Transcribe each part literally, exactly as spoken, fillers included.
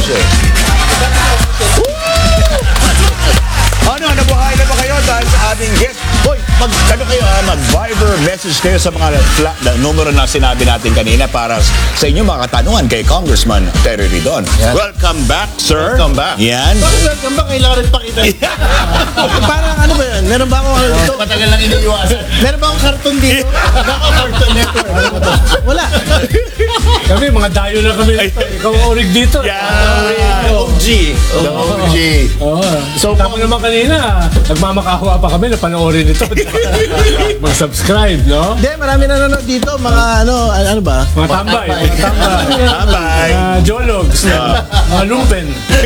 siya eh. Ano, nabuhay na ba kayo dahil sa ating guest? Hoy, mag, ano kayo, ah, mag-Viber message kayo sa mga flat, na, numero na sinabi natin kanina para sa inyo mga katanungan kay Congressman Terry Ridon. Yan. Welcome back, sir. Welcome back. Yan. Bakit welcome back? Kailangan rin pakita. Parang ano ba yan? Meron ba akong ano dito? Matagal lang iniiwasan. Meron ba akong karton dito? Naka Cartoon Network. Wala. Kami, mga dayo na kami. Ikaw ang orig dito. Yan. O G. O G. Oo. So, kami naman kanina, nagmamakahua pa kami na panoorin ito. Mag-subscribe, no? Hindi, marami nanonood dito. Mga ano, ano ba? Mga tambay. Mga tambay. Bye-bye. Mga jologs. Mga lumpen.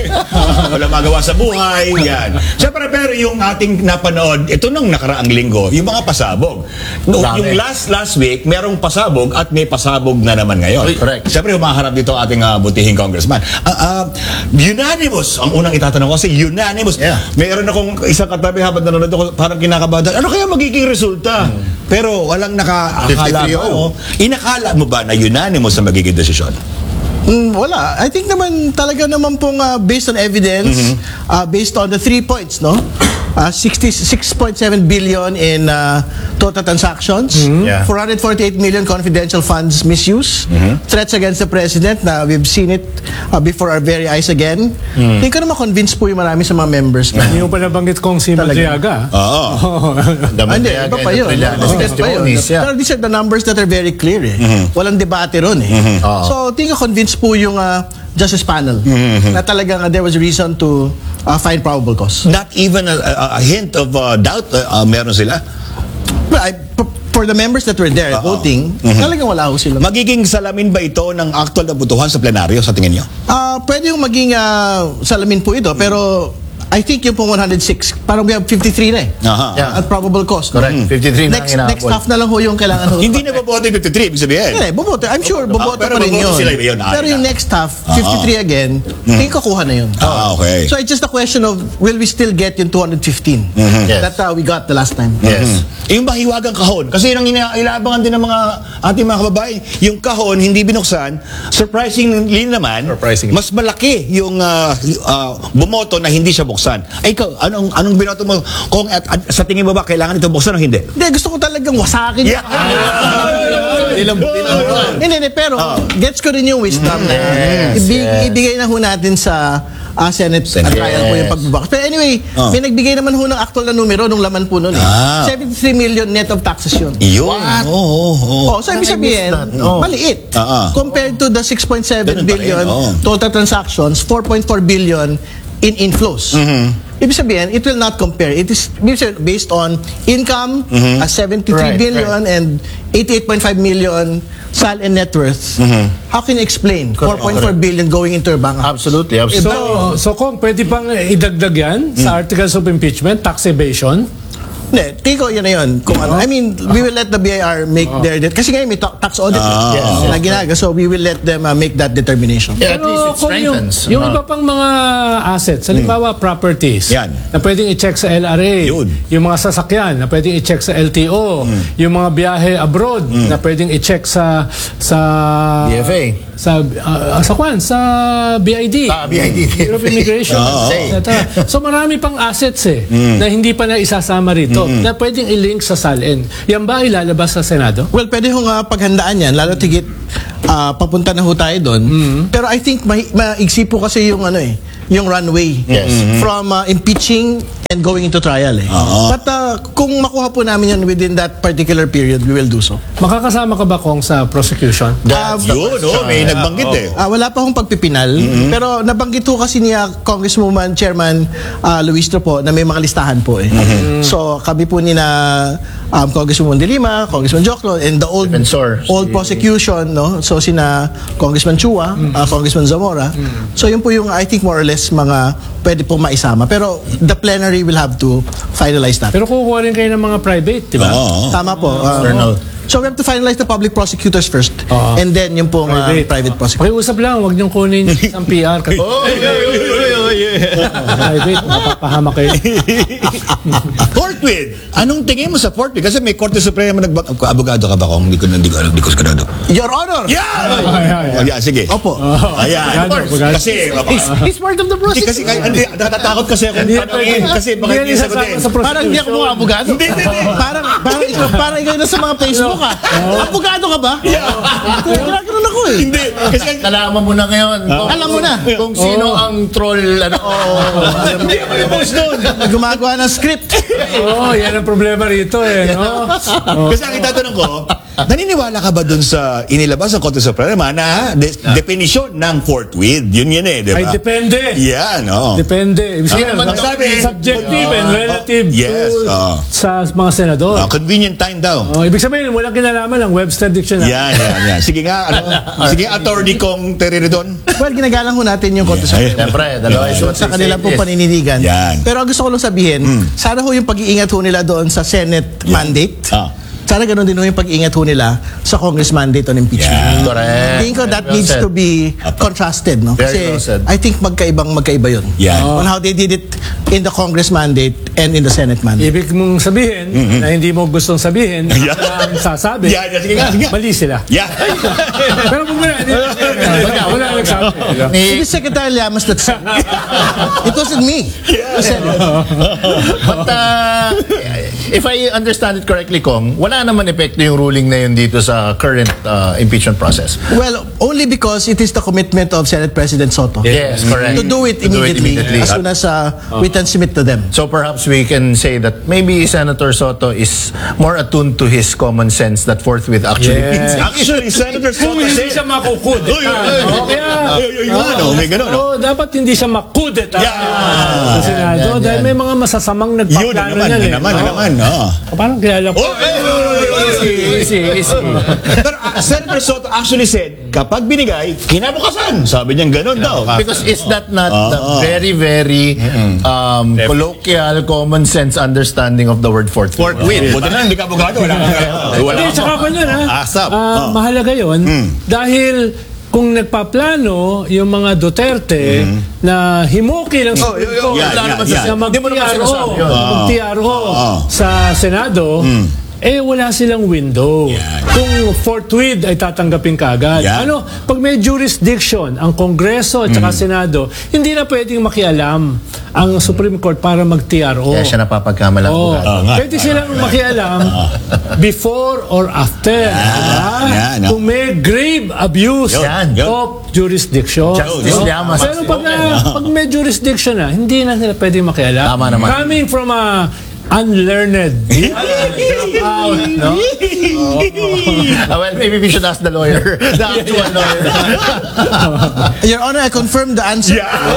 Wala magawa sa buhay. Yan. Siyempre, pero yung ating napanood, ito nang nakaraang linggo, yung mga pasabog. No, yung last last week, merong pasabog at may pasabog na naman ngayon. Correct. Siyempre, humaharap dito ating uh, butihing congressman. Uh, uh, unanimous, ang unang itatanong ko kasi unanimous. Yeah. Mayroon akong isang katabi habang nanonood ako, parang kinakabahan. Ano kaya magiging resulta? Hmm. Pero walang nakaakala mo. Inakala mo ba na unanimous na magiging desisyon? Mm, wala. I think naman talaga naman pong uh, based on evidence, mm-hmm. uh, based on the three points, no? Uh, sixty-six point seven billion in uh, total transactions, Mm-hmm. Yeah. four hundred forty-eight million confidential funds misuse, mm-hmm. threats against the president na we've seen it uh, before our very eyes again. Mm-hmm. Hindi ko naman convince po yung marami sa mga members. Hindi mo pa nabanggit kong si Madriaga. Oo. Ah, hindi, iba pa yun. Iba pa yun. Pero these are the numbers that are very clear eh. Mm-hmm. Walang debate ron eh. Mm-hmm. So, tingin ko convince po yung uh, Justice Panel mm-hmm. na talagang uh, there was reason to uh, find probable cause. Not even a, a, a hint of uh, doubt uh, uh, meron sila? But I, for the members that were there Uh-oh. voting, mm-hmm. talagang wala ho sila. Magiging salamin ba ito ng actual na butuhan sa plenaryo sa tingin niyo? Uh, pwede yung maging uh, salamin po ito, pero I think yung pong one hundred six, parang we have fifty-three na eh. Aha. Yeah. At probable cause. Correct. Mm. fifty-three na next, ang next inaabol. half na lang ho yung kailangan ho. Hindi na boboto yung fifty-three, ibig sabihin. Hindi, boboto. I'm sure boboto Ah, pero pa rin boboto yun. sila yun. Ah, Pero yung yeah. next half, fifty-three again, tingin ko kuha na yun. Ah, okay. So it's just a question of, will we still get yung two hundred fifteen? Yes. That uh, we got the last time. Yes. Yung mahiwagang kahon. Kasi yun ang inaabangan din ng mga ating mga kababayan. Yung kahon, hindi binuksan. Surprisingly naman, Surprisingly. mas malaki yung uh, uh, bumoto na hindi siya buksan. Ay, ikaw, anong, anong binoto mo? Kung at, at, sa tingin mo ba, kailangan ito buksan o hindi? Hindi, gusto ko talagang wasakin. Yeah. Ilang Hindi, hindi, pero gets ko rin yung wisdom na Yes, ibig, yes. ibigay na ho natin sa uh, Senate, Senate. at trial po yung Yes. pagbubukas. Pero anyway, Oh. may nagbigay naman ho ng actual na numero nung laman po nun eh. Ah. seventy-three million net of taxes yun. Yun. Oo, oo, oo. Oh, so ibig sabihin, that. Oh. maliit. Ah, ah. Compared to the six point seven Ganun pa rin, billion oh. total transactions, four point four billion in inflows. Mm-hmm. Ibig sabihin, it will not compare. It is based on income, Mm-hmm. uh, seventy-three Right, billion and eighty-eight point five million sal and net worth. Mm-hmm. How can you explain four point four billion going into your bank account? Absolutely. Absolutely. So, so kung pwede pang idagdag yan sa articles of impeachment, tax evasion, Hindi, tingin ko yun na yun. Kung ano, I mean, we will let the B I R make their... Kasi ngayon may ta- tax audit Ah. yes. na ginagawa. So we will let them uh, make that determination. Yeah, at least it kung yung, strengthens. yung Uh, iba pang mga assets, halimbawa properties, Yan. na pwedeng i-check sa L R A, Yun. yung mga sasakyan, na pwedeng i-check sa L T O, yung mga biyahe abroad, na pwedeng i-check sa sa B F A. sa uh, sa kwan, sa B I D. Ah, B I D. Europe Immigration. Oo. Ito. So marami pang assets eh, na hindi pa na isasama rito, na pwedeng i-link sa S A L N. Yan ba ilalabas sa Senado? Well, pwede ho nga paghandaan yan, lalo tigit uh, papunta na ho tayo doon. Pero I think ma- maigsi po kasi yung ano eh, yung runway Yes. from uh, impeaching and going into trial eh. Oo. But uh, kung makuha po namin yan within that particular period, we will do so. Makakasama ka ba kung sa prosecution? That's the Yun, question. oh, may Yeah. nagbanggit eh. Ah, wala pa akong pagpipinal, pero nabanggit ho kasi niya Congresswoman Chairman uh, Luis po na may mga listahan po eh. So kami po ni na um, Congresswoman De Lima, Congressman Joclo, and the old Defensor. old prosecution, no? So sina Congressman Chua, uh, Congressman Zamora. So yun po yung I think more or less mga pwede po maisama. Pero the plenary will have to finalize that. Pero kukuha rin kayo ng mga private, di ba? Oo. Tama po. uh, External. So we have to finalize the public prosecutors first. Oo. And then yung pong uh, Private. private prosecutor. Pakiusap lang, huwag niyong kunin yung isang P R. Kasi private, mapapahama kayo. Forthwith. Anong tingin mo sa Forthwith? Kasi may Korte Suprema nag abogado ka ba kung hindi ko hindi ko hindi ko sigurado. Your Honor! Yeah! Ay, ay, ay. Oh, yeah, sige. Opo. Ayan. Abogado, abogado. Kasi He's, he's part of the Hindi, process. kasi kaya, hindi, natatakot kasi ako Hindi, tanongin kasi baka hindi hindi yan sagutin. isasama sa prosecution. Parang hindi ako mga abogado. Hindi, hindi, hindi. Parang, parang, ikaw, parang ikaw na sa mga Facebook ah. Abogado ka ba? Ginaganon ako eh. Hindi. Kasi Nalaman mo na ngayon. Kung, Alam mo na. Kung sino ang troll. Ano, hindi ako yung post doon. Gumagawa ng script. Oo, oh, yan ang problema rito eh, no? Oh. Kasi ang itatanong ko, naniniwala ka ba dun sa inilabas sa Korte Suprema na de- definisyon ng forthwith? Yun yun eh, di ba? Ay, depende. Yan, oo. Depende. Ibig sabihin, Ah, mas- sabi, subjective and ah, relative oh, yes, to- ah. sa mga senador. Ah, convenient time daw. Oh, ibig sabihin, walang kinalaman ng Webster Dictionary. Yan, yan, yan. Sige nga, ano, sige, attorney kong Tereridon. Well, ginagalang ho natin yung Korte Suprema. Siyempre, dalawa is what Sa they kanila say pong is. panininigan. Yan. Pero ang gusto ko lang sabihin, sana ho yung pag-iingat ho nila doon sa Senate mandate. Ah. Sana ganun din ho yung pag-iingat ho nila sa Congress mandate on impeachment. Yeah. Correct. Tingin ko that Well needs said. to be contrasted, no? Very well Kasi said. I think magkaibang magkaiba yun. Yan. On how they did it in the Congress mandate and in the Senate mandate. Ibig mong sabihin na hindi mo gustong sabihin Yeah. na ang sasabi, Yeah, yeah, sige nga, sige nga. mali sila. Yeah. Pero kung wala, hindi- wala, wala nagsabi. It is Secretary Llamas that said it. It wasn't me who said it. But uh, if I understand it correctly, Kong, wala naman epekto yung ruling na yun dito sa current uh, impeachment process. Well, only because it is the commitment of Senate President Soto. Yes, correct. To do it To do it immediately, immediately. as soon as uh, we can submit to them. So perhaps we can say that maybe Senator Soto is more attuned to his common sense that forthwith actually Yes. means. Actually, Senator Kung Soto hindi said, siya makukudeta. Uy, uy, uy. no? Kaya, Uy, uy, uy, ano, may ganun, no? oh, dapat hindi siya makudeta Yeah. sa Senado. Yan, yan, Dahil yan. may mga masasamang Yun na nagpaplano naman, niyan na eh. naman, na Oo. naman, no? Parang kilala ko. Oh, eh, eh, eh, Easy, easy, easy. Pero uh, Senator Soto actually said, kapag binigay, kinabukasan. Sabi niya ganun daw. Because is that not the Oo. very, very um, colloquial, common sense understanding of the word forthwith? Forthwith. Buti na, hindi ka abogado. Wala ka. Wala Hindi, ka. tsaka pa nun, ha? Asap. Ah, Oh. mahalaga yon dahil kung nagpaplano yung mga Duterte na himuki ng Oh, Supreme yo, yo, Court yan, yan, na yan. mag-T Hindi mo naman R O, sinasabi yun. mag-T R O Oh. sa Senado, eh wala silang window. Yan. Kung forthwith ay tatanggapin kaagad. Yan. Ano, pag may jurisdiction, ang Kongreso at saka Senado, hindi na pwedeng makialam ang Supreme Court para mag-T R O. Kaya siya napapagkamala. Oh, Oo nga. pwede silang makialam before or after. diba? yan, no? Kung may grave abuse Yan, yun. of jurisdiction. Justice no? Llamas. Pero pag, na, pag may jurisdiction na, hindi na nila pwede makialam. Tama naman. Coming from a unlearned out, no? Ah, well, maybe we should ask the lawyer. The actual lawyer. Your Honor, I confirm the answer.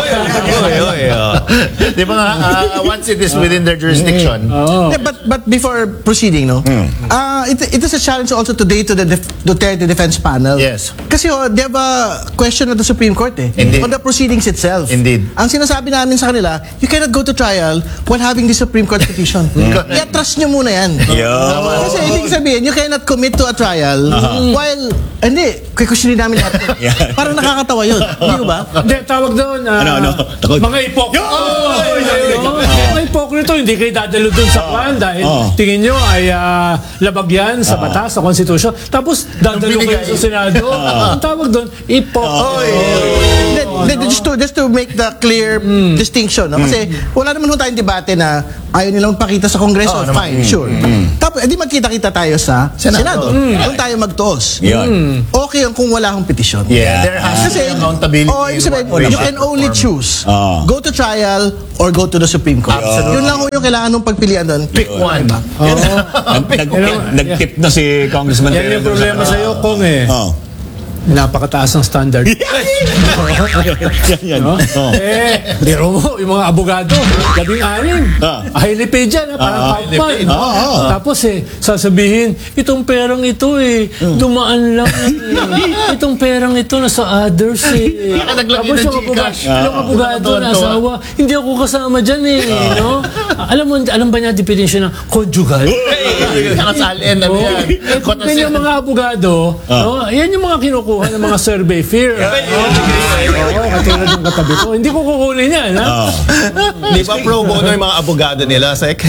Di ba nga, uh, once it is within their jurisdiction, Oh. Yeah, but but before proceeding, no, uh, it, it is a challenge also today to the def- Duterte Defense Panel. Yes. Kasi oh, they have a question at the Supreme Court eh. Indeed. On the proceedings itself. Indeed. Ang sinasabi namin sa kanila, you cannot go to trial while having the Supreme Court petition. Kaya trust nyo muna yan. Kasi ibig sabihin, you cannot commit to a trial while, hindi, kukusinin namin lahat. Yeah. Parang nakakatawa yun. Hindi ba? Hindi, tawag doon. ah, Ano, ano? Takot. Mga ipokrito. Mga ipokrito, hindi kayo dadalo doon sa kwan dahil Oh. tingin nyo ay ah, labag yan sa batas, sa konstitusyon. Tapos dadalo kayo sa Senado. Ang tawag doon, ipokrito. Hindi, hindi, just to just to make the clear distinction, no? Kasi wala naman ho tayong debate na ayaw nilang magpakita sa Kongreso. Oo naman. Fine, sure. Tapos edi magkita-kita tayo sa Senado. Doon tayo magtuos. Yun. Okay ang kung wala akong petisyon. Yeah. there has to be accountability. Oh, ibig sabihin, in what way, you can shape, or only form. choose. Ah. Go to trial or go to the Supreme Court. Absolutely. Yun lang ho yung kailangan ng pagpilian doon. Pick one. Nag- nag- Nag-tip na si Congressman Yan yung Tereridon problema sa- sa iyo, Kong eh. Oh. Napakataas ng standard. Yan, yan. No? Oh. Eh, biro mo, yung mga abogado, labing anim. Ah. Highly paid yan, ah, parang Ah, five man. Ah, ah. Tapos eh, sasabihin, itong perang ito eh, dumaan lang. eh. Itong perang ito nasa others eh. Baka naglagay Tapos ng yung abogado, Gcash. yung abogado Ah. na asawa, hindi ako kasama dyan eh. No? alam mo, alam ba niya definition ng conjugal? Nakasalin, ano Oh, yan? eh, kung ganyan yung mga abogado, no, yan yung mga kinukuha ng mga survey fear. Oo, katulad ng katabi ko. Hindi ko kukunin yan, ha? Di ba pro bono yung mga abogado nila, Sek?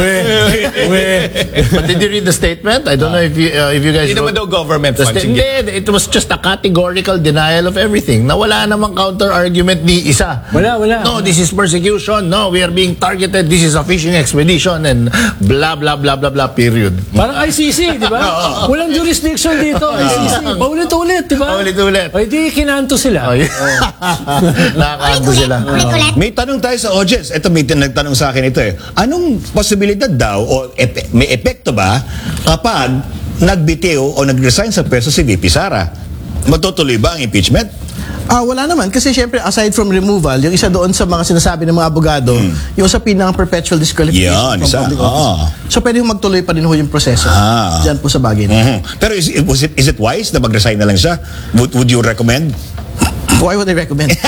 But did you read the statement? I don't know if you, uh, if you guys Hindi naman daw wrote- government The funds. sta- Hindi, it was just a categorical denial of everything. Na wala namang counter-argument ni isa. Wala, wala. No, this is persecution. No, we are being targeted. This is a fishing expedition and blah, blah, blah, blah, blah, period. Parang I C C, di ba? Walang jurisdiction dito, I C C. Paulit-ulit, di ba? Paulit-ulit. O, di kinanto sila. Ay. Nakakando sila. Ulit-ulit. May tanong tayo sa audience. Ito, may tin- nagtanong sa akin ito eh. Anong posibilidad daw o epe- may epekto ba kapag nagbitiw o nag-resign sa pwesto si V P Sara? Matutuloy ba ang impeachment? Ah, wala naman. Kasi syempre, aside from removal, yung isa doon sa mga sinasabi ng mga abogado, yung usapin ng perpetual disqualification Yan, from isa. public Oo. office. So, pwede yung magtuloy pa rin ho yung proseso. Ah. Diyan po sa bagay na. Mhm. Pero is, was it, is it wise na mag-resign na lang siya? Would, would you recommend? Why would I recommend?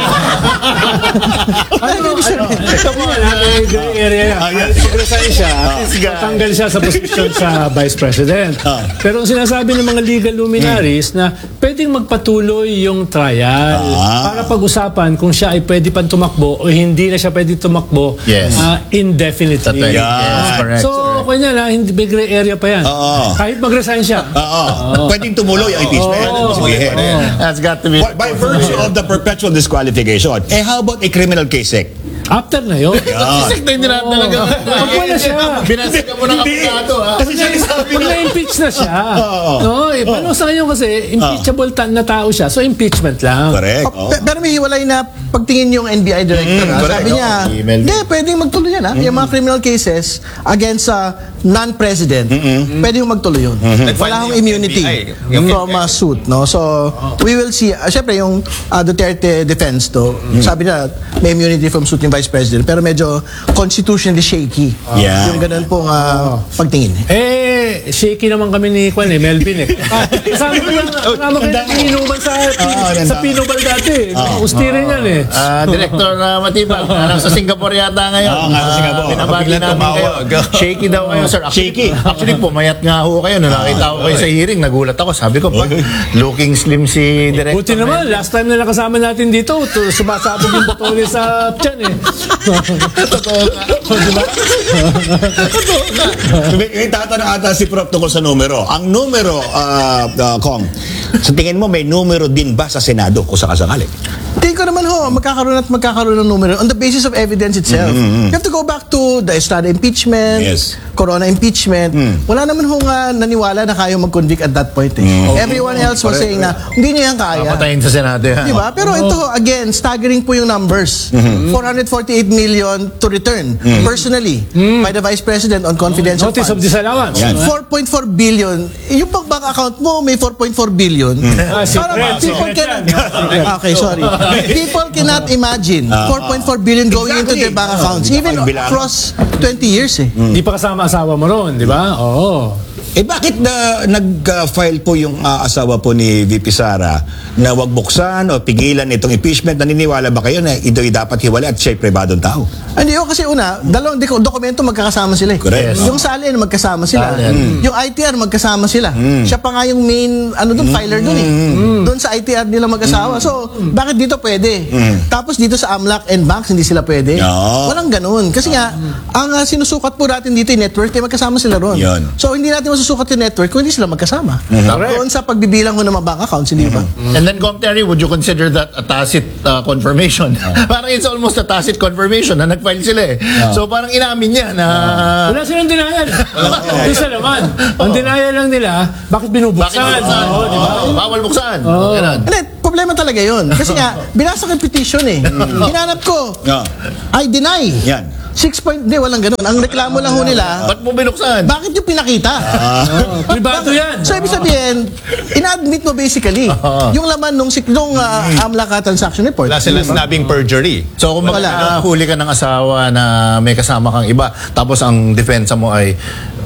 Ano, ano, come on, ha? May gray area yan. Pag-resign siya, tanggal siya sa posisyon sa Vice President. Ah. Pero ang sinasabi ng mga legal luminaries na pwedeng magpatuloy yung trial Ah. para pag-usapan kung siya ay pwede pang tumakbo o hindi na siya pwede tumakbo Yes. ah, indefinitely. Yes, Yan. correct. So, kanya na, hindi, may gray area pa yan. Oo. Kahit mag-resign siya. Oo. Pwedeng tumuloy ang impeachment. Oo. Sige. That's got to be... By, by virtue of the perpetual disqualification, eh how about a criminal case, Sec? After na yun. Ah. Isik na hindi na talaga. Pag wala siya. Binasag ka mo ng abogado, ha? Kasi siya sabi Pag na-impeach na siya, Oo. no, eh, paano sa kanya kasi impeachable ta- na tao siya, so impeachment lang. Correct. Oh, pe- pero may hiwalay na pagtingin yung N B I director. Mm, ah. correct. Sabi niya, Oh, email. hindi, pwedeng magtuloy yan. Ah. Yung mga criminal cases against sa non-president, pwede yung magtuloy yun. Wala akong immunity N B I. from a suit. No? So, we will see. Uh, Siyempre, yung uh, Duterte defense to, sabi na may immunity from suit yung vice president, pero medyo constitutionally shaky. Yeah. Yung ganun pong uh, pagtingin. Eh, shaky naman kami ni Kwan eh, Melvin eh. Kasama ko yan, kasama ko yan inuman sa, sa Pinobal dati. Ustirin yan eh. Ah, Director uh, Matibag, nasa Singapore yata ngayon. Oo, nga sa Singapore. Ah, binabati Biglang namin kayo. tumawag. Shaky daw kayo, sir. Actually, Shaky. Actually, pumayat nga ho kayo. Nung nakita ko kayo sa hearing, nagulat ako. Sabi ko, pa, looking slim si Director. Buti naman, last time na nakasama natin dito, to, sumasabog yung botone sa tiyan eh. Totoo nga. Diba? May, may tatanong ata si Prof tungkol sa numero. Ang numero, uh, uh, Kong, sa tingin mo may numero din ba sa Senado kung sakasakali? Tingin ko naman ho, magkakaroon at magkakaroon ng numero on the basis of evidence itself. You have to go back to the Estrada impeachment, Yes. Corona impeachment. Wala naman ho nga naniwala na kaya mag-convict at that point. Eh. Everyone else was saying na hindi niya yan kaya. Papatayin sa Senado yan. Di ba? Pero ito, ho, again, staggering po yung numbers. four hundred forty-eight million to return personally by the Vice President on confidential Notice of funds. disallowance. Yan. four point four billion. Yung pag bank account mo, may four point four billion. Ah, secret, Parang people secret cannot... yan. Okay, sorry. People cannot imagine four point four billion going into Exactly. their bank accounts. Oh, Even yung bilang. across twenty years eh. Hindi pa kasama asawa mo ron, di ba? Oo. Eh bakit na nag-file po yung uh, asawa po ni V P Sara na wag buksan o pigilan itong impeachment? Naniniwala ba kayo na ito'y dapat hiwalay at siya'y pribadong tao? Hindi, oh, kasi una, dalawang diko- dokumento magkakasama sila eh. Correct. Yung Salin magkasama sila. Salin. Yung I T R magkasama sila. Siya pa nga yung main, ano doon, filer doon eh. Doon sa I T R nila mag-asawa. So, bakit dito pwede? Tapos dito sa AMLAC and banks, hindi sila pwede? No. Walang ganun. Kasi nga, ang uh, sinusukat po natin dito yung network, eh, magkasama sila ron. Yun. So, hindi natin masusukat yung network kung hindi sila magkasama. Doon sa pagbibilang ko ng mga bank accounts, hindi ba? And then, Com Terry, would you consider that a tacit uh, confirmation? Parang it's almost a tacit confirmation na nag-file sila eh. So parang inamin niya na... Wala silang denial. Isa naman. Ang denial lang nila, bakit binubuksan? Bakit buksan? Oo, di ba? Oo, bawal buksan. Oo. Ganun. Hindi, problema talaga yun. Kasi nga, binasa ko yung petition eh. Hinanap ko. Ah. I deny. Yan. Six point, hindi, walang ganun. Ang reklamo lang ho nila, Ba't mo binuksan? bakit yung pinakita? Oo, pribado yan. So, ibig sabihin, ina-admit mo basically yung laman nung, sik- nung uh, AMLAC transaction report. Wala silang sinabing perjury. So kung Wala. magkahuli ka ng asawa na may kasama kang iba, tapos ang depensa mo ay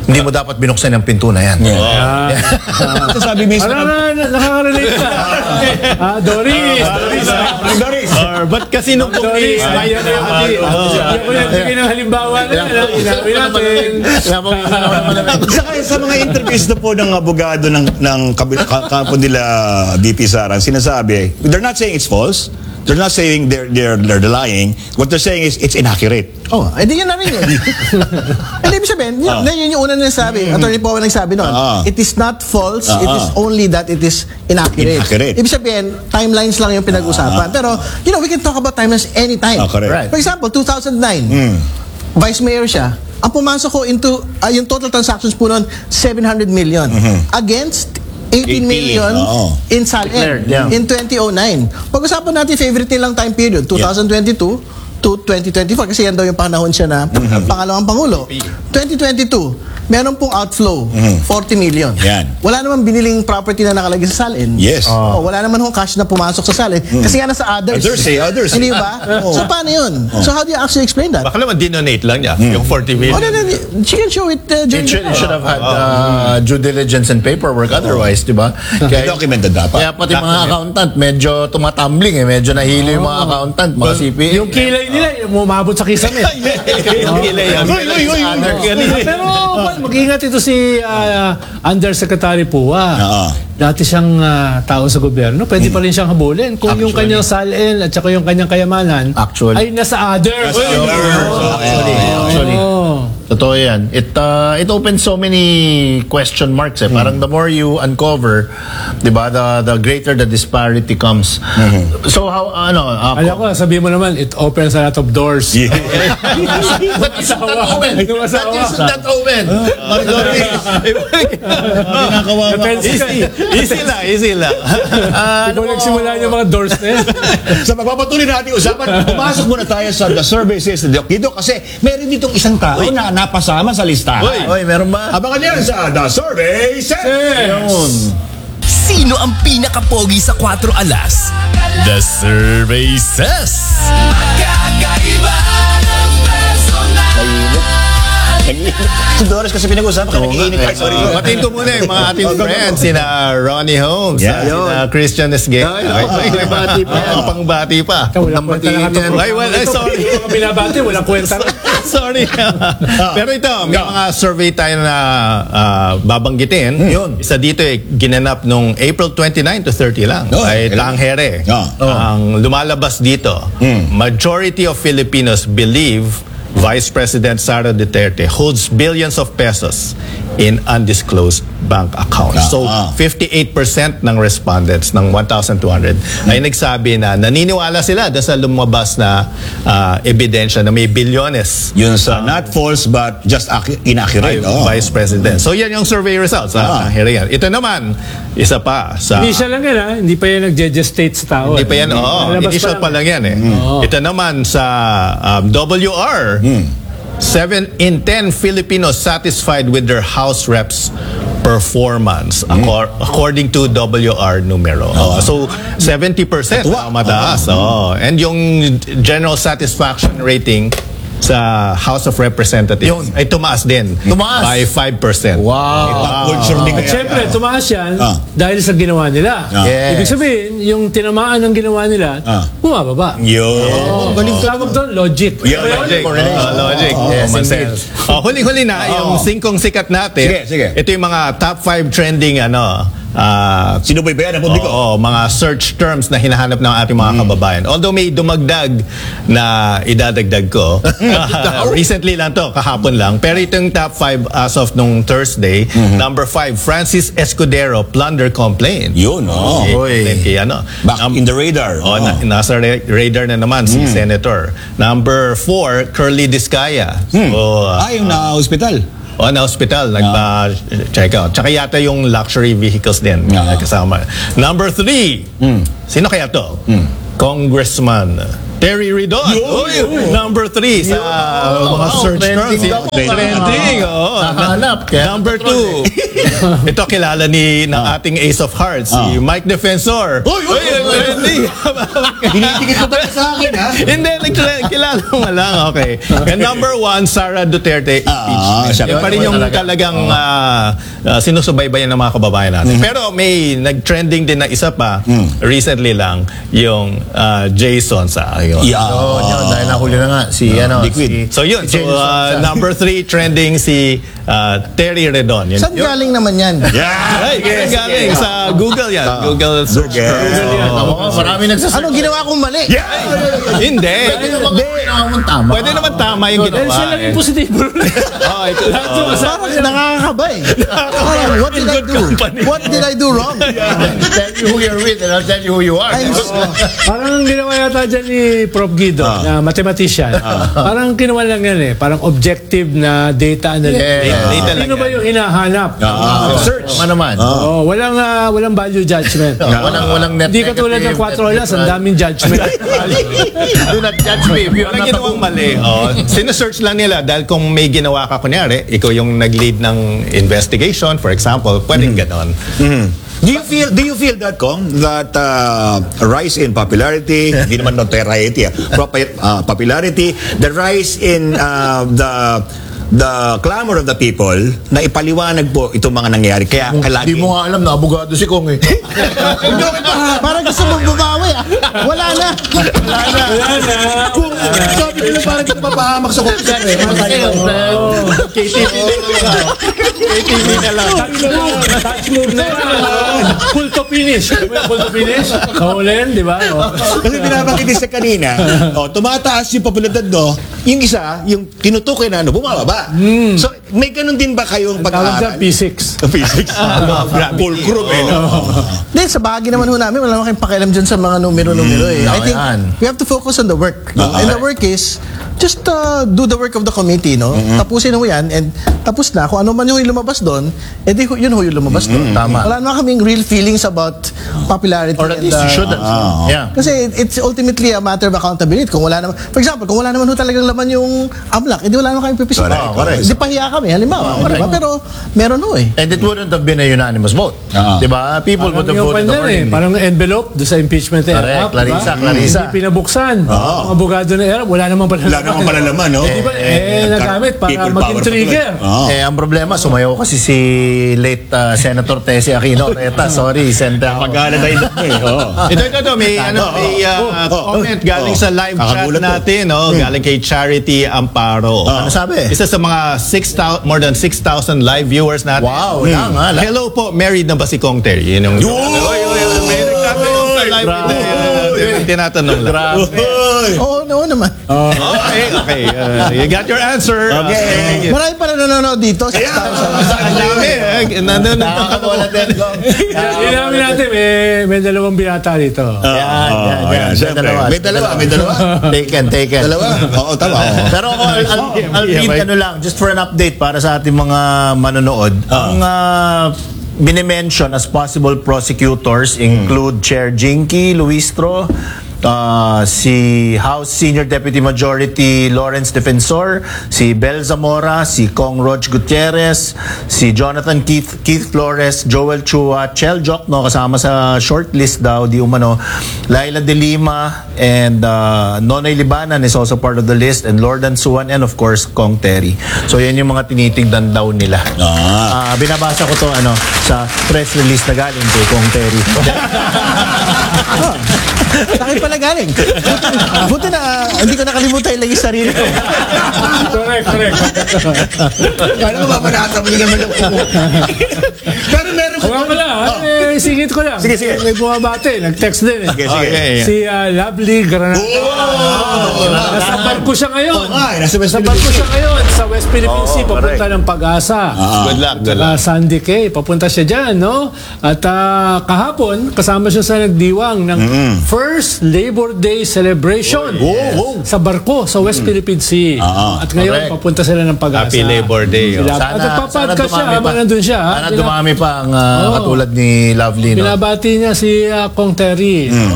Hindi mo dapat binuksan ang pinto na yan. Ah. Ito sabi mismo Ano ng... na, nakaka-relate ka. Ah, Doris. Doris. Ang Doris. Or, ba't kasi nung Doris. Bayan na yung pati. Yan ko yan. Sige ng halimbawa na yan. Inawin natin. Saka sa mga interviews na po ng abogado ng, ng kabil- ka- kampo nila V P Sara, sinasabi, they're not saying it's false. They're not saying they're, they're, they're lying. What they're saying is it's inaccurate. Oh, edi yan na rin yun. Hindi ibig sabihin, yun, Ah. yun yung una na nagsabi. Attorney Power nagsabi noon. Ah. It is not false, Ah, it is ah. only that it is inaccurate. Inaccurate. Ibig sabihin, timelines lang yung pinag-usapan. Pero, you know, we can talk about timelines anytime. Ah, correct. Right. For example, two thousand nine, Vice Mayor siya. Ang pumasok ko into, uh, yung total transactions po noon, seven hundred million. Against eighteen million oo. in SALN Declared, yeah. in twenty oh nine. Pag-usapan natin favorite nilang time period, twenty twenty-two to twenty twenty-four kasi yan daw yung panahon siya na pangalawang pangulo. twenty twenty-two, meron pong outflow, forty million. Yan. Wala naman biniling property na nakalagay sa SALN. Yes. Oh, wala naman hong cash na pumasok sa SALN kasi nga nasa others. Others eh, others. Hindi ba? Oo. So paano yun? So how do you actually explain that? Baka naman dinonate lang niya, yung forty Oh, million. no, no, no. She can show it uh, during It should, the it should have had uh, due diligence and paperwork otherwise, di ba? Kaya, Documented dapat. kaya pati mga accountant, medyo tumatumbling eh. Medyo nahilo yung mga accountant, mga C P A. Yung kilay nila, umabot sa kisame. Yung kilay yan. Uy, uy, uy, uy. Pero mag-ingat ito si ah, Undersecretary Pua. Oo. Dati siyang ah, tao sa gobyerno, pwede pa rin siyang habulin. Kung yung kanyang SALN at saka yung kanyang kayamanan Actually. ay nasa others. Actually, actually. Oh. Totoo yan. It, uh, it opens so many question marks eh. Parang the more you uncover, di ba, the, the greater the disparity comes. So how, ano, uh, Alam ko, sabihin mo naman, it opens a lot of doors. Yeah. But it's not open. Yung That asawa. is not open. Easy, easy lang, easy lang. Ikaw nagsimula yung mga doors na yan. Sa magpapatuloy natin usapan, pumasok muna tayo sa The Survey Says the Doc dito kasi meron ditong isang tao na napasama sa listahan. Uy. Oy, meron ba? Abangan yan sa The Survey Says. Yun. Sino ang pinakapogi sa Cuatro Alas? The survey says. Magkakaiba ng personalidad. Si Doris kasi pinag-usapan kami nag-iinit. Ay, sorry. Batiin ko muna yung mga ating friends, sina Ronnie Holmes, Yeah. sina Christian Esguet. Ay, may bati pa. Ang pangbati pa. Walang kwenta na ito. Ay, well, ay, sorry. Yung mga binabati, walang kwenta na. Sorry. Pero ito, may mga survey tayo na ah, babanggitin. Yun. Isa dito eh, ginanap nung April twenty-nine to thirty lang. Oh, Ay ilan? Tanghere. Ah. Ang lumalabas dito, majority of Filipinos believe Vice President Sara Duterte holds billions of pesos in undisclosed bank accounts. Ah, So, ah. fifty-eight percent ng respondents ng one thousand two hundred ay nagsabi na naniniwala sila dahil sa lumabas na ah, ebidensya na may bilyones Yun sa not false but just ac- inaccurate. ay Oh. Vice President. So, yan yung survey results. Ah. Ah. Yan. Ito naman, isa pa sa... Hindi siya lang yan, ha? Hindi pa yan nag-gestate sa tao. Hindi pa yan, oo. Lalabas Initial pa pa lang yan eh. Oo. Ito naman sa um, W R, seven in ten Filipinos satisfied with their House reps performance acor- according to W R numero. So, seventy percent Tuwa. ang mataas. Oh. And yung general satisfaction rating sa House of Representatives ay tumaas din. Tumaas? By five percent. Top culture din At kaya. syempre, tumaas yan Ah. dahil sa ginawa nila. Ah. Yes. Ibig sabihin, yung tinamaan ng ginawa nila, Ah. bumababa. Yun. Oh, galing tawag doon, logic. Yeah, Logic. Correlation. Oh, logic. Oh, yes, Common indeed. sense. Oh, huling-huli na, yung singkong sikat natin. Sige, sige. Ito yung mga top five trending, ano, ah, Sino ba yan ang publiko? oo, mga search terms na hinahanap ng ating mga kababayan. Although may dumagdag na idadagdag ko. Ah, recently lang to, kahapon lang. Pero itong top five as of nung Thursday. Number five, Francis Escudero, plunder complaint. Yun, oh. Okay, Oy. complaint kay ano. Back Num- in the radar. Oh, Oh. na, nasa ra- radar na naman si Senator. Number four, Curly Discaya. So, uh, Ah, yung na-hospital. o na hospital, nagpa-check out. Tsaka yata yung luxury vehicles din Yeah. na kasama. Number three, sino kaya to? Congressman Terry Ridon. Uy, number three sa mga search terms. trending ako. Trending. oo. Nahanap. Kaya Number two. Ito kilala ni ng ating Ace of Hearts, si Mike Defensor. Uy, uy, uy, uy. Trending. Dinitigit mo talaga sa akin, ha? Hindi, nagkila- kilala mo lang. Okay. And number one, Sara Duterte. Ah, impeachment. siya Yan pa rin yung talaga. talagang ah, ah, sinusubaybayan ng mga kababayan natin. Pero may nag-trending din na isa pa, recently lang, yung ah, Jason sa akin. Yeah. Oo, yun, dahil nahuli na nga si ano, Liquid. si So yun, so si Jason uh, sa- number three trending si uh, Terry Redon. Yun, Saan yun. galing naman yan? Yeah. Ay, yes, galing sa Google yan. Google search. Google. Oo, marami nagsasabi. Anong ginawa kong mali? Hindi. Pwede naman ginawa mong tama. Pwede naman tama yung Dahil ginawa. siya lang yung eh. positibo. Oh, ito. Parang nakakakaba eh. Parang, what did I Good do? company. What did I do wrong? Tell you who you're with and I'll tell you who you are. I'm Parang ang ginawa yata dyan ni Prof Guido, na mathematician. Parang ginawa lang yan eh. Parang objective na data analysis. Yeah. Data lang Sino ba yan. yung hinahanap? Search. Ano naman? Oh, walang ah, walang value judgment. Walang walang net. Hindi katulad ng quattro alas, ang daming judgment. Do not judge me if you're Walang not ginawang mali. Oh, sinesearch lang nila dahil kung may ginawa ka, kunyari, ikaw yung nag-lead ng investigation, for example, pwedeng ganon. Do you feel do you feel that Kong that uh, rise in popularity, hindi naman notoriety, ah, propi- uh, popularity, the rise in uh, the the clamor of the people na ipaliwanag po itong mga nangyayari kaya kalagi Hindi mo nga alam na abogado si Kong eh. Parang gusto mong bumawi ah. Wala na. Wala na. Kung sabi ko lang parang kita papahamak sa kompisar eh. K T V K T V na lang. Touch move. Touch move na yan. Full to finish. Alam mo yung full to finish? Kaulin, di ba? Oh. kasi binabanggit din sa kanina oh, tumataas yung popularidad no yung isa yung tinutukoy na ano bumababa so may ganun din ba kayong Tawag dyan, pag-aaral P six. physics fulcrum eh no? Then sa bahagi naman ho namin, wala naman kayong pakialam dyan sa mga numero-numero eh. I no, think yan. we have to focus on the work. No? And the work is, just uh, do the work of the committee, no? Tapusin mo yan, and tapos na, kung ano man yung lumabas doon, edi hu- yun ho yung lumabas doon. Tama. Wala naman kaming real feelings about popularity. Or at and, least you uh, should. Yeah. Kasi it's ultimately a matter of accountability. Kung wala naman, for example, kung wala naman ho talagang laman yung AMLAC, edi wala naman kayong pipisin. Correct, correct. Hindi pahiya kami, halimbawa. diba? Pero meron ho eh. And it wouldn't have been a unanimous vote. Ah. Diba? People would Parang have yung voted pan yan eh. accordingly. Parang envelope doon sa impeachment na Correct, Erap, Clarissa, diba? Clarissa. Hindi pinabuksan. Ang abogado na Erap, wala namang pala. wala naman pala laman no Di ba? Eh, nagamit para People maging power trigger. pa tuloy. Eh, ang problema, sumayaw kasi si late uh, Senator Tessie Aquino. Reta, sorry, send ako. pag-aaral tayo doon eh oh. Ito, ito, ito. May, ano, may uh, oh, comment galing oh. sa live chat Kakagulat to. natin. Oh, galing kay Charity Amparo. Ano sabi? Isa sa mga six thousand, more than six thousand live viewers natin. Wow, lang ha. La- Hello po, married na ba si Kong Terry? Yun yung... Yun! Oy, oy, oy, may nagtatanong sa live. Grabe. Tin- Tinatanong lang. Hoy! Oo, oo naman. Okay, okay. Uh, you got your answer. Okay. Uh, Marami pa na nanonood dito. six thousand. Ang dami. eh. Nandun Nakakatawa din, Kong. Inamin natin, may, may dalawang binata dito. Yan, yan, Oh, yan. yan, syempre. Dalawa. May dalawa, may dalawa. Taken, taken. Dalawa? Oo, tama. oo. Pero ako, I'll, I'll, I'll read ano lang, just for an update para sa ating mga manonood. Ang uh, binimension as possible prosecutors include Chair Jinky Luistro, uh, si House Senior Deputy Majority Lawrence Defensor, si Bel Zamora, si Kong Rog Gutierrez, si Jonathan Keith, Keith Flores, Joel Chua, Chel Jokno kasama sa shortlist daw, di umano, Laila De Lima, and uh, Nonoy Libanan is also part of the list, and Lordan Suwan, and of course, Kong Terry. So yan yung mga tinitignan daw nila. Ah, binabasa ko to ano sa press release na galing kay Kong Terry. Sa akin pala galing. Buti, buti na hindi ko nakalimutan yung lagi sarili ko. Correct, correct. Kala mo mamanasa mo naman yung pero meron ko. Wala pala, eh, singit ko lang. Sige, sige. May bumabate, nag-text din eh. Sige, sige. Okay. Si uh, Lovely Granada. Nasa barko siya ngayon. Ay, nasa West Nasa barko siya ngayon sa West Philippine Sea, papunta ng Pag-asa. Good luck, good Saka luck. Sandy Cay, papunta siya dyan, no? At ah, kahapon, kasama siya sa nagdiwang ng first Labor Day celebration sa barko sa West Philippine Sea. At ngayon, Correct. papunta sila ng Pag-asa. Happy Labor Day. oh. Sila- At nagpapodcast siya habang nandun siya. ha? Sana Bina- dumami pa ang uh, Oo. katulad ni Lovely. No? Binabati niya si ah, Kong Terry. no?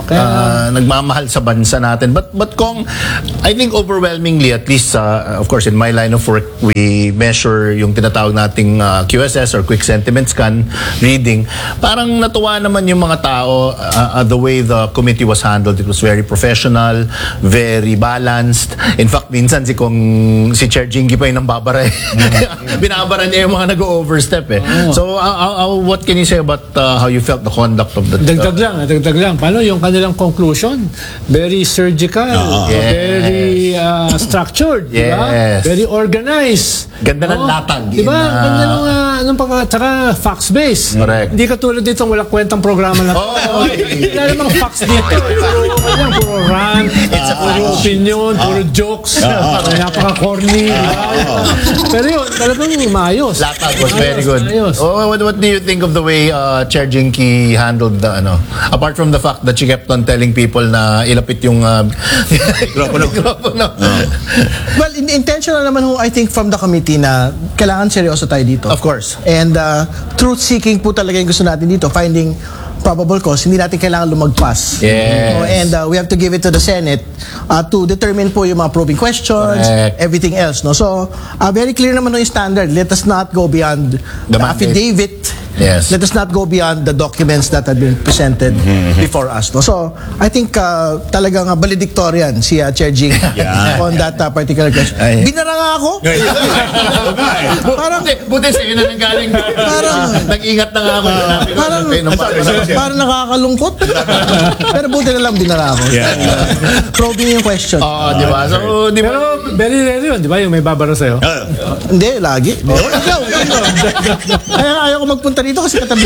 Okay. ah, nagmamahal sa bansa natin. But but kung I think overwhelmingly, at least uh, of course in my line of work, we measure yung tinatawag nating uh, Q S S or quick sentiment scan reading. Parang natuwa naman yung mga tao uh, uh, the way the committee was handled. It was very professional, very balanced. In fact, minsan si kung si Chair Jinky pa yung nambabara eh. Binabara niya yung mga nag-overstep eh. So uh, uh, uh, what can you say about uh, how you felt the conduct of the Dagdag lang, dagdag lang. Paano yung kanilang conclusion? Very surgical, Yes. very uh, structured, di ba? Yes. Very organized. Ganda ng Oo. latag. Di ba? In, uh, Ganda ng, uh, anong pag, tsaka facts-based. Correct. Hindi katulad dito walang kwentang programa na. Oo. Wala namang facts dito. Puro, puro rant, puro opinion, puro jokes. Napaka-corny. di ba? Pero yun, talagang maayos. Latag was very Maayos, good. maayos. Oh, what, what do you think of the way uh, Chair Jinky handled the ano? Apart from the fact that she kept on telling people na ilapit yung uh, mikropono. mikropono. Well, in- intentional naman ho, I think from the committee na kailangan seryoso tayo dito. Of course. And uh, truth-seeking po talaga yung gusto natin dito. Finding probable cause, hindi natin kailangan lumagpas. Yes. No, and uh, we have to give it to the Senate uh, to determine po yung mga probing questions, Correct. everything else. No? So, uh, very clear naman yung standard. Let us not go beyond the, mandate. affidavit. Yes. Let us not go beyond the documents that had been presented before us. No? So, I think uh, talagang uh, valedictorian si uh, Chair Jing Yeah. on that uh, particular question. Ay. Binara nga ako. Parang, Buti, buti sa'yo na nanggaling. Parang- Nag-ingat na nga ako. parang, parang nakakalungkot. Pero buti na lang binara ako. Yeah. Probing yung question. Oo, di ba? So, di ba? Pero very rare yun, di ba? Yung may babara sa'yo. Hindi, lagi. Ikaw, ikaw. Kaya ayaw ko magpunta dito kasi katabi.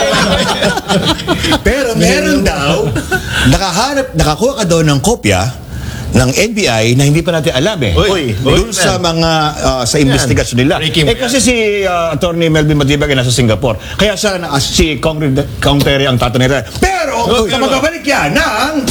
Pero meron daw, nakahanap, nakakuha ka daw ng kopya ng N B I na hindi pa natin alam eh. Uy, Doon sa mga uh, sa investigasyon nila. Breaking Eh kasi si uh, Attorney Melvin Matibag ay nasa Singapore. Kaya sa uh, si Congress Kong Terry ang tatanungin. Pero kapag babalik yan ng